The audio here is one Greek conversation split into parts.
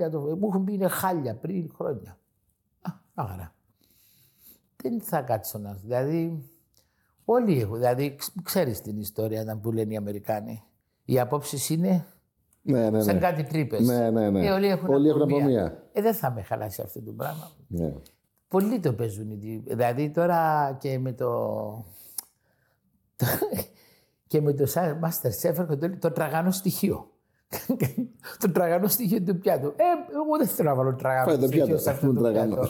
χάλια. Μου έχουν πει είναι χάλια πριν χρόνια. Άρα. Δεν θα κάτσω να. Δηλαδή, όλοι έχουν. Δηλαδή, ξέρεις την ιστορία που λένε οι Αμερικάνοι. Οι απόψεις είναι σαν κάτι τρύπες. Ναι. Όλοι έχουν από μία. Δεν θα με χαλάσει αυτό το πράγμα. Ναι. Πολλοί το παίζουν. Δηλαδή, τώρα και με το. Και με το Masterchef έρχονται το τραγάνο στοιχείο. Το τραγανό στοιχείο του πιάτου. Εγώ δεν θέλω να βάλω τραγανό στοιχείο σε αυτό το πιάτο.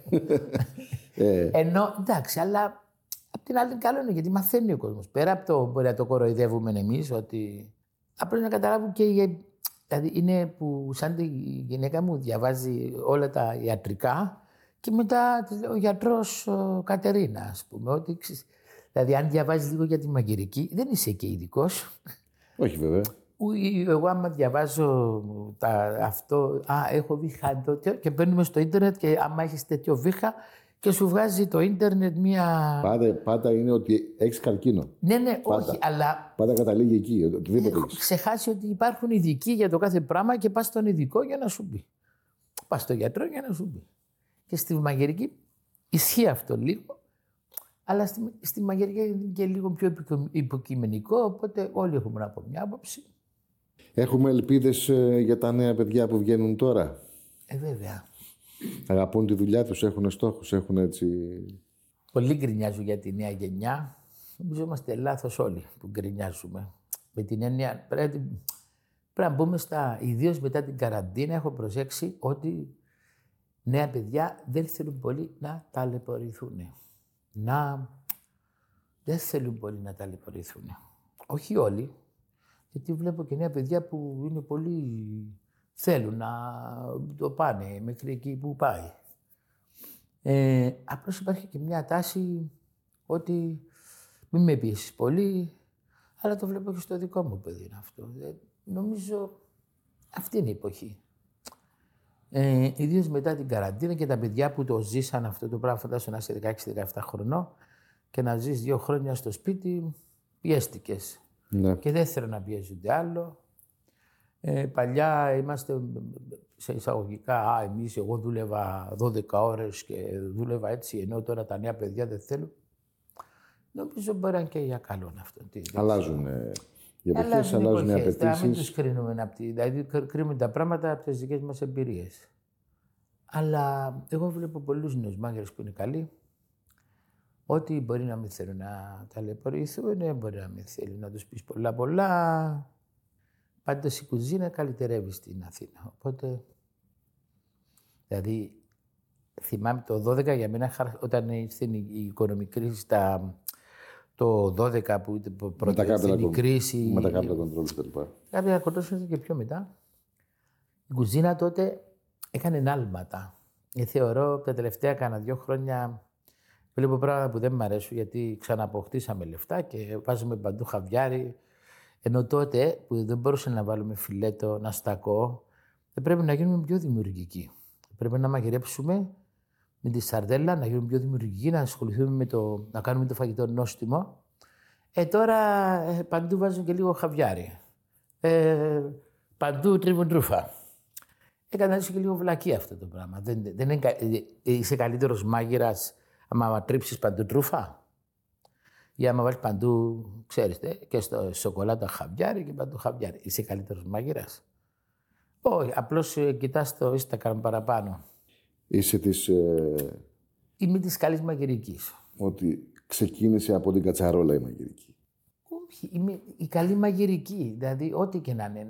Ενώ εντάξει, αλλά απ' την άλλη καλό είναι γιατί μαθαίνει ο κόσμος. Πέρα από το μπορεί να το κοροϊδεύουμε εμείς, ότι απλώς να καταλάβουν και δηλαδή είναι που σαν τη γυναίκα μου διαβάζει όλα τα ιατρικά και μετά ο γιατρός Κατερίνα, ας πούμε. Ότι, δηλαδή αν διαβάζεις λίγο για τη μαγειρική, δεν είσαι και ειδικός. Όχι βέβαια. Εγώ άμα διαβάζω αυτό, έχω βήχα και μπαίνουμε στο ίντερνετ και άμα έχεις τέτοιο βήχα και σου βγάζει το ίντερνετ μία... Πάντα είναι ότι έχεις καρκίνο. Ναι, πάντα. Όχι, αλλά... Πάντα καταλήγει εκεί, οτιδήποτε Έχω ξεχάσει ότι υπάρχουν ειδικοί για το κάθε πράγμα και πας στον ειδικό για να σου πει. Πας στον γιατρό για να σου πει. Και στη μαγειρική ισχύει αυτό λίγο, αλλά στη μαγειρική είναι και λίγο πιο υποκειμενικό, οπότε όλοι έχουμε από μια άποψη. Έχουμε ελπίδες για τα νέα παιδιά που βγαίνουν τώρα. Βέβαια. Αγαπούν τη δουλειά τους, έχουν στόχους, έχουν έτσι... Πολλοί γκρινιάζουν για τη νέα γενιά. Νομίζω είμαστε λάθος όλοι που γκρινιάζουμε. Με την έννοια πρέπει να μπούμε ιδίως μετά την καραντίνα, έχω προσέξει ότι νέα παιδιά δεν θέλουν πολύ να ταλαιπωρηθούν. Δεν θέλουν πολύ να ταλαιπωρηθούν. Όχι όλοι. Γιατί βλέπω και νέα παιδιά που είναι πολύ... θέλουν να το πάνε μέχρι εκεί που πάει. Απλώς υπάρχει και μια τάση ότι μην με πιέσεις πολύ, αλλά το βλέπω και στο δικό μου παιδί είναι αυτό. Νομίζω αυτή είναι η εποχή. Ιδίως μετά την καραντίνα και τα παιδιά που το ζήσαν αυτό το πράγμα, φαντάσου να είσαι 16-17 χρονών και να ζεις 2 χρόνια στο σπίτι, πιέστηκες. Ναι. Και δεν θέλω να πιέζονται άλλο. Παλιά είμαστε σε εισαγωγικά, εγώ δούλευα 12 ώρες και δούλευα έτσι, ενώ τώρα τα νέα παιδιά δεν θέλουν. Νομίζω μπορεί να είναι και για καλό αυτό. Αλλάζουν οι εποχές, αλλάζουν οι απαιτήσεις. Να μην τους κρίνουμε, δηλαδή κρίνουμε τα πράγματα από τις δικές μας εμπειρίες. Αλλά εγώ βλέπω πολλούς νέους μάγειρες που είναι καλοί, ότι μπορεί να μην θέλουν να ταλαιπωρηθούν, μπορεί να μην θέλουν να τους πεις πολλά. Πάντως η κουζίνα καλυτερεύει στην Αθήνα. Οπότε, δηλαδή, θυμάμαι το 12 για μένα, όταν ήρθε η οικονομική κρίση, το 12 που πρώτα η κρίση... Με τα capital controls και λοιπά. Κάποια controls και πιο μετά. Η κουζίνα τότε έκανε άλματα. Θεωρώ τα τελευταία κάνα 2 χρόνια βλέπω πράγματα που δεν μου αρέσουν γιατί ξανααποκτήσαμε λεφτά και βάζουμε παντού χαβιάρι. Ενώ τότε που δεν μπορούσαμε να βάλουμε φιλέτο, να στακώ, πρέπει να γίνουμε πιο δημιουργικοί. Πρέπει να μαγειρέψουμε με τη σαρδέλα, να γίνουμε πιο δημιουργικοί, να ασχοληθούμε να κάνουμε το φαγητό νόστιμο. Τώρα παντού βάζουν και λίγο χαβιάρι. Παντού τρίβουν τρούφα. Έκανα έτσι και λίγο βλακή αυτό το πράγμα. Είσαι καλύτερος μάγειρας άμα τρίψεις παντού τρούφα. Ή άμα βάλεις παντού, ξέρεις, και στο σοκολάτα χαβιάρι και παντού χαβιάρι. Είσαι καλύτερος μάγειρας. Όχι, απλώς κοιτάς το Instagram παραπάνω. Είσαι της... Είμαι της καλής μαγειρικής. Ότι ξεκίνησε από την κατσαρόλα η μαγειρική. Όχι, είμαι η καλή μαγειρική. Δηλαδή, ό,τι και να είναι.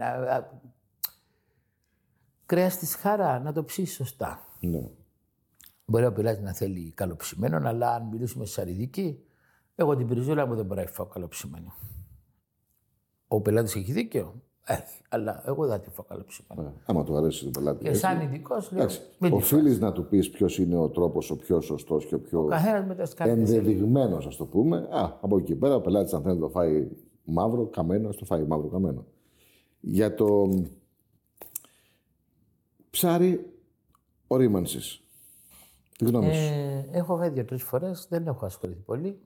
Κρέας της χαρά, να το ψήσεις σωστά. Ναι. Μπορεί ο πελάτης να θέλει καλοψημένο, αλλά αν μιλήσουμε σαριδική, εγώ την πριζούλα μου δεν μπορώ να φάω καλοψημένη. Ο πελάτης έχει δίκιο. Αλλά εγώ δεν τη φάω καλοψημένη. Άμα του αρέσει τον πελάτη. Και σαν ειδικός, λέω. Οφείλεις να του πεις ποιος είναι ο τρόπος, ο πιο σωστός και ο πιο ενδεδειγμένος, ας το πούμε. Από εκεί πέρα ο πελάτης, αν θέλει να το φάει μαύρο καμένο, ας το φάει μαύρο καμένο. Για το ψάρι ορίμανσης. Τι γνώμη σου? Έχω φάει 2-3 φορές, δεν έχω ασχοληθεί πολύ.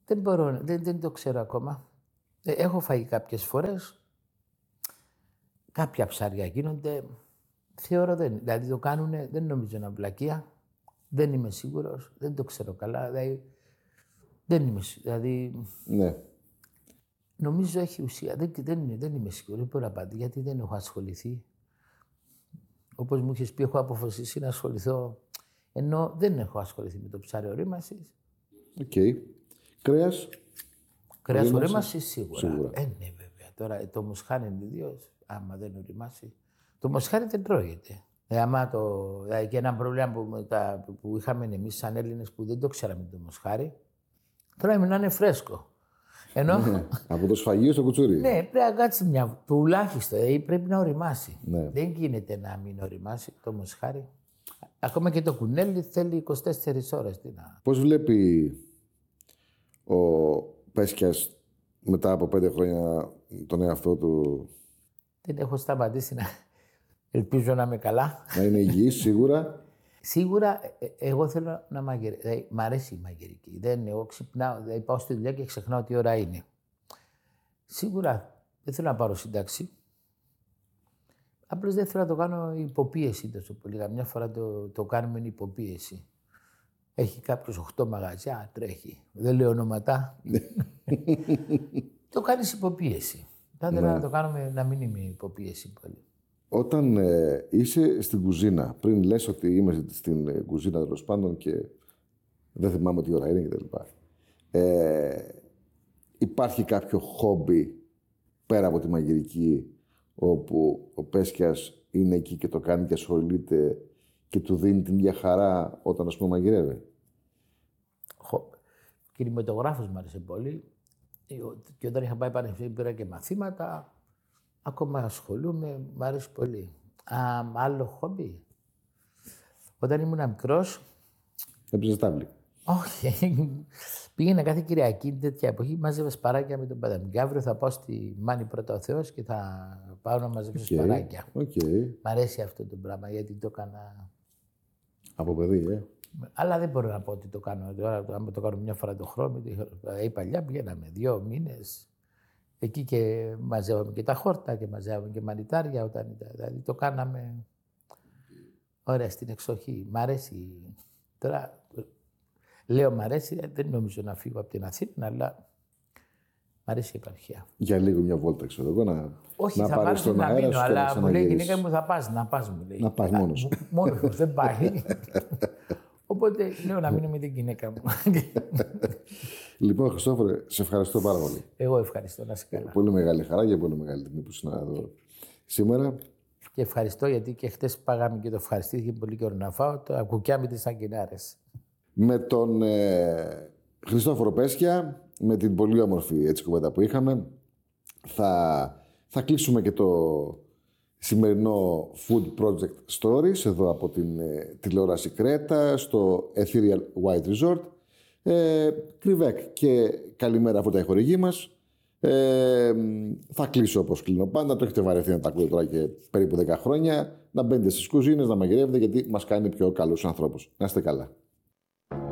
Δεν το ξέρω ακόμα. Έχω φάει κάποιες φορές. κάποια ψάρια γίνονται. Θεωρώ δεν. Δηλαδή το κάνουν, δεν νομίζω να βλακεία. Δεν είμαι σίγουρος. Δεν το ξέρω καλά. Δηλαδή, δεν είμαι σίγουρος. Δηλαδή, ναι. Νομίζω έχει ουσία. Δεν είμαι σίγουρος. Δεν μπορώ να απαντήσω γιατί δεν έχω ασχοληθεί. Όπως μου είχες πει, έχω αποφασίσει να ασχοληθώ. Ενώ δεν έχω ασχοληθεί με το ψάρι ορίμασης. Οκ. Κρέας. Κρέας ορίμασης σίγουρα. Ναι, βέβαια. Τώρα το μοσχάρι είναι ιδίως. Άμα δεν οριμάσει. Το μοσχάρι δεν τρώγεται. Δηλαδή και ένα πρόβλημα που είχαμε εμείς σαν Έλληνες που δεν το ξέραμε το μοσχάρι. Τώρα να είναι φρέσκο. Ενώ... Ναι, από το σφαγείο στο κουτσούρι. Ναι, πρέπει να κάτσει μια τουλάχιστον. Πρέπει να οριμάσει. Ναι. Δεν γίνεται να μην οριμάσει το μοσχάρι. Ακόμα και το κουνέλι θέλει 24 ώρες. Πώς βλέπει ο Πέσκιας μετά από 5 χρόνια τον εαυτό του? Δεν έχω σταματήσει να... Ελπίζω να είμαι καλά. Να είναι υγιής, σίγουρα. Σίγουρα, εγώ θέλω να μαγειρεύω. Δηλαδή, μ' αρέσει η μαγειρική. Εγώ ξυπνάω, δηλαδή πάω στη δουλειά και ξεχνάω τι ώρα είναι. Σίγουρα δεν θέλω να πάρω σύνταξη. Απλώς δεν θέλω να το κάνω υποπίεση τόσο πολύ. Καμιά φορά το κάνουμε υποπίεση. Έχει κάποιος 8 μαγαζιά, τρέχει. Δεν λέω ονοματά. Το κάνεις υποπίεση. Θα ήθελα να το κάνουμε να μην είμαι υποπίεση πολύ. Όταν είσαι στην κουζίνα, πριν λες ότι είμαι στην κουζίνα τέλος πάντων και δεν θυμάμαι τι ώρα είναι κτλ. Υπάρχει κάποιο χόμπι πέρα από τη μαγειρική όπου ο Πέσκιας είναι εκεί και το κάνει και ασχολείται και του δίνει την ίδια χαρά όταν ας πούμε μαγειρεύει? Κινηματογράφος μου άρεσε πολύ και όταν είχα πάει πανεπιστήμιο πήρα και μαθήματα. Ακόμα ασχολούμαι, μ' αρέσει πολύ. Άλλο χόμπι. Όταν ήμουν μικρός... Έπαιζες τάβλη? Όχι. Πήγαινα κάθε Κυριακή τέτοια εποχή, μάζευα σπαράκια με τον πατέρα. Και αύριο θα πάω στη Μάνη πρώτα ο Θεός και θα πάω να μαζέψω σπαράκια. Μ' αρέσει αυτό το πράγμα γιατί το έκανα... Από παιδί, Αλλά δεν μπορώ να πω ότι το κάνω. Αν το κάνω μια φορά το χρόνο, η παλιά πηγαίναμε 2 μήνες. Εκεί και μαζεύαμε και τα χόρτα και μαζεύαμε και μανιτάρια όταν ήταν. Δηλαδή το κάναμε ωραία στην εξοχή. Μ' αρέσει. Τώρα λέω μ' αρέσει, δεν νομίζω να φύγω από την Αθήνα, αλλά μ' αρέσει η επαρχία. Για λίγο μια βόλτα, ξέρω εγώ, να όχι, να θα πάρεις στον αέρα μείνω, αλλά μου λέει η γυναίκα μου θα πας, μου λέει. Να πας μόνος. Μόνος, δεν πάει. Οπότε λέω να μείνω με την γυναίκα μου. Λοιπόν, Χριστόφορε, σε ευχαριστώ πάρα πολύ. Εγώ ευχαριστώ, να είσαι καλά. Πολύ μεγάλη χαρά και πολύ μεγάλη τιμή που ήσουν εδώ σήμερα. Και ευχαριστώ γιατί και χτες πάγαμε και το ευχαριστήθηκε πολύ καιρό να φάω το κουκιά με τις σαγκινάρες. Με τον Χριστόφορο Πέσκια, με την πολύ όμορφη έτσι κουβέντα που είχαμε, θα κλείσουμε και το σημερινό Food Project Stories εδώ από την τηλεόραση Κρέτα στο Ethereal White Resort. Κρυβέκ και καλημέρα από τα ηχορηγή μας. Θα κλείσω όπως κλείνω πάντα. Το έχετε βαρεθεί να τα ακούτε τώρα και περίπου 10 χρόνια. Να μπαίνετε στις κουζίνες, να μαγειρεύετε γιατί μας κάνει πιο καλούς ανθρώπους. Να είστε καλά.